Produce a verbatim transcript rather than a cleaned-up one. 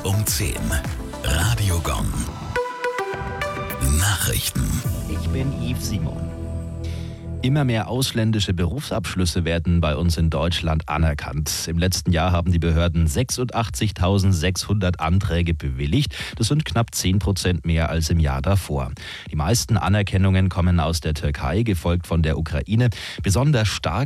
um zehn. Radio Gong. Nachrichten. Ich bin Yves Simon. Immer mehr ausländische Berufsabschlüsse werden bei uns in Deutschland anerkannt. Im letzten Jahr haben die Behörden sechsundachtzigtausendsechshundert Anträge bewilligt. Das sind knapp zehn Prozent mehr als im Jahr davor. Die meisten Anerkennungen kommen aus der Türkei, gefolgt von der Ukraine. Besonders stark